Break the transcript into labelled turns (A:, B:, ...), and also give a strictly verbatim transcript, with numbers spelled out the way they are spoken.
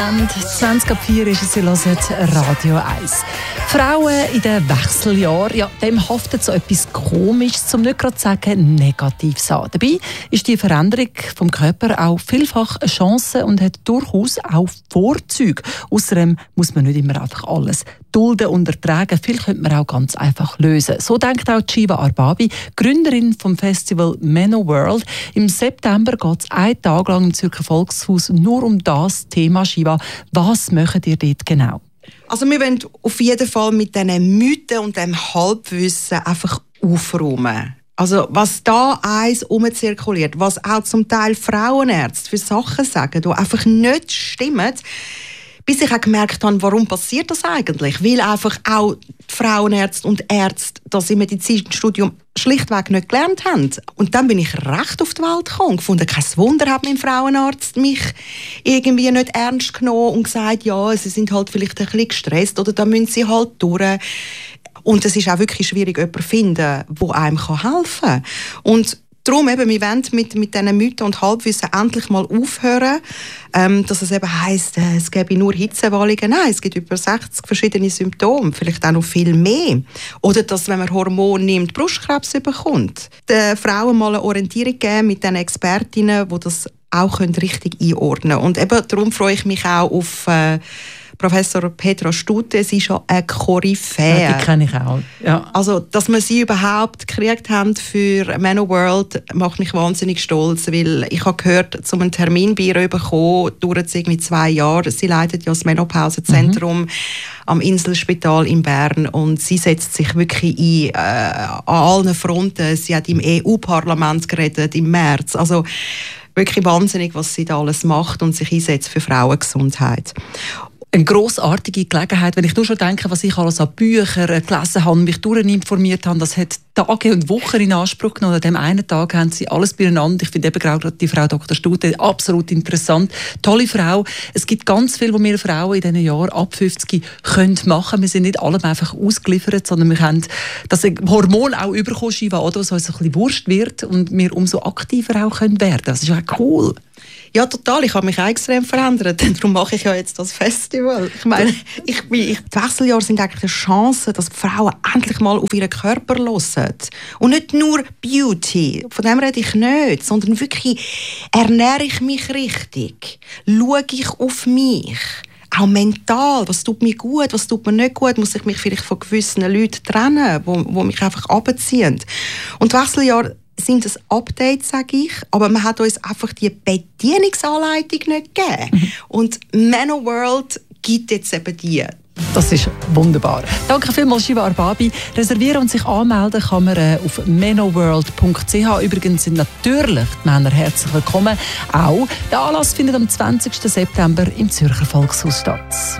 A: zwanzig ab vier ist es, Sie hören Radio eins. Frauen in den Wechseljahren, ja, dem haftet so etwas Komisches, um nicht gerade zu sagen Negatives an. Dabei ist die Veränderung vom Körper auch vielfach eine Chance und hat durchaus auch Vorzüge. Außerdem muss man nicht immer einfach alles dulden und ertragen. Viel könnte man auch ganz einfach lösen. So denkt auch Shiva Arbabi, Gründerin vom Festival Menoworld. Im September geht es einen Tag lang im Zürcher Volkshaus nur um das Thema. Shiva, was macht ihr dort genau?
B: Also wir wollen auf jeden Fall mit diesen Mythen und dem Halbwissen einfach aufräumen. Also was da eins umzirkuliert, was auch zum Teil Frauenärzte für Sachen sagen, die einfach nicht stimmen, bis ich auch gemerkt habe, warum passiert das eigentlich? Weil einfach auch die Frauenärzte und Ärzte das im Medizinstudium schlichtweg nicht gelernt haben. Und dann bin ich recht auf die Welt gekommen. Gefunden, kein Wunder hat mein Frauenarzt mich irgendwie nicht ernst genommen und gesagt, ja, sie sind halt vielleicht ein bisschen gestresst oder da müssen sie halt durch. Und es ist auch wirklich schwierig, jemanden zu finden, der einem helfen kann. Und darum eben, wir wollen mit, mit diesen Mythen und Halbwissen endlich mal aufhören, ähm, dass es eben heisst, äh, es gäbe nur Hitzewallungen. Nein, es gibt über sechzig verschiedene Symptome, vielleicht auch noch viel mehr. Oder dass, wenn man Hormone nimmt, Brustkrebs bekommt. Den Frauen mal eine Orientierung geben mit den Expertinnen, die das auch richtig einordnen können. Und eben darum freue ich mich auch auf äh, Professor Petra Stute, sie ist schon eine Koryphäe.
A: Ja, die kenne ich auch. Ja.
B: Also, dass wir sie überhaupt gekriegt haben für Menoworld, macht mich wahnsinnig stolz, weil ich habe gehört, um einen Termin bei ihr zu bekommen, dauert es irgendwie zwei Jahre. Sie leitet ja das Menopausezentrum mhm. am Inselspital in Bern und sie setzt sich wirklich ein äh, an allen Fronten. Sie hat im E U-Parlament geredet im März. Also wirklich wahnsinnig, was sie da alles macht und sich einsetzt für Frauengesundheit.
A: Eine grossartige Gelegenheit, wenn ich nur schon denke, was ich alles an Büchern gelesen habe, mich durchinformiert habe, das hat Tage und Wochen in Anspruch genommen. An dem einen Tag haben sie alles beieinander. Ich finde eben gerade die Frau Doktor Stute absolut interessant. Tolle Frau. Es gibt ganz viel, was wir Frauen in diesen Jahren ab fünfzig können machen. Wir sind nicht allem einfach ausgeliefert, sondern wir haben das Hormon auch bekommen, Shiva, oder, was uns ein bisschen wurscht wird und wir umso aktiver auch können werden. Das ist auch cool.
B: Ja, total. Ich habe mich extrem verändert. Darum mache ich ja jetzt das Festival. Ich meine, ich bin, ich, die Wechseljahre sind eigentlich eine Chance, dass die Frauen endlich mal auf ihren Körper hören. Und nicht nur Beauty. Von dem rede ich nicht. Sondern wirklich, ernähre ich mich richtig? Schaue ich auf mich? Auch mental, was tut mir gut, was tut mir nicht gut, muss ich mich vielleicht von gewissen Leuten trennen, die, die mich einfach runterziehen. Und die Wechseljahre sind ein Update, sage ich, aber man hat uns einfach die Bedienungsanleitung nicht gegeben. Mhm. Und Menoworld gibt jetzt eben die.
A: Das ist wunderbar. Danke vielmals, Shiva Arbabi. Reservieren und sich anmelden kann man äh, auf menoworld punkt c h. Übrigens sind natürlich die Männer herzlich willkommen. Auch der Anlass findet am zwanzigsten September im Zürcher Volkshaus statt.